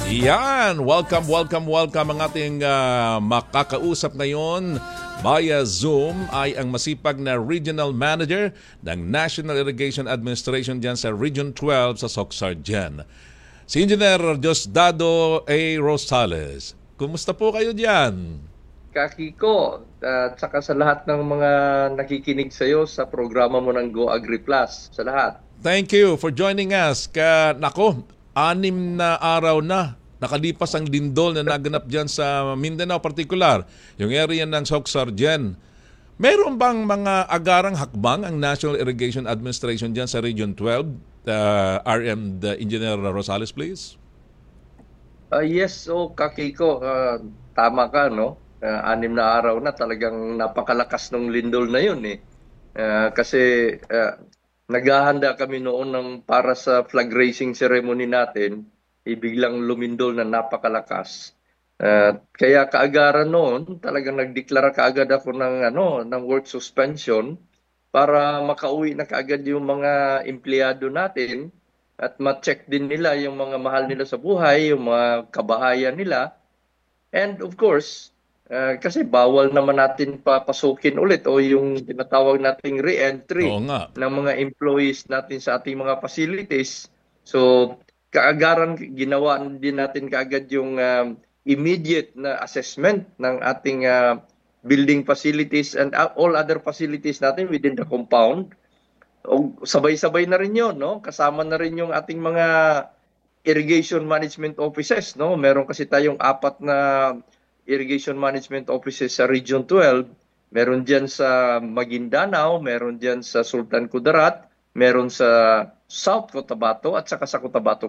Yan! Welcome ang ating makakausap ngayon via Zoom ay ang masipag na Regional Manager ng National Irrigation Administration dyan sa Region 12 sa Socsargen. Si Engineer Diosdado A. Rosales. Kumusta po kayo dyan? Kakiko, at saka sa lahat ng mga nakikinig sa iyo sa programa mo ng Go Agri Plus, sa lahat. Thank you for joining us. Nako, 6 na araw na nakalipas ang lindol na naganap dyan sa Mindanao particular, yung area ng Socsargen. Meron bang mga agarang hakbang ang National Irrigation Administration dyan sa Region 12? RM, the Engineer Rosales, please. Yes, Kakiko, tama ka, no? 6 na araw na talagang napakalakas ng lindol na yun eh. Kasi naghahanda kami noon para sa flag raising ceremony natin, biglang lumindol na napakalakas. Kaya kaagaran noon, talagang nagdeklara kaagad ako ng work suspension para makauwi na kaagad yung mga empleyado natin at ma-check din nila yung mga mahal nila sa buhay, yung mga kabahayan nila. And of course, kasi bawal naman natin papasukin ulit o yung tinatawag nating re-entry ng mga employees natin sa ating mga facilities. So, kaagaran ginawa din natin kaagad yung immediate na assessment ng ating building facilities and all other facilities natin within the compound. O sabay-sabay na rin yun, no? Kasama na rin yung ating mga irrigation management offices, no? Meron kasi tayong 4 na irrigation management offices sa Region 12. Meron diyan sa Maguindanao, meron diyan sa Sultan Kudarat, meron sa South Cotabato at saka sa Cotabato